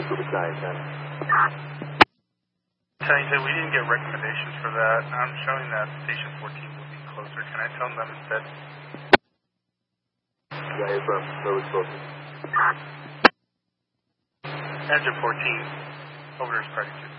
That's what the client said. Telling that we didn't get recommendations for that. I'm showing that station 14 will be closer. Can I tell them that instead? Yeah, you're from. Where was closest? Engine 14. Over there's party 2.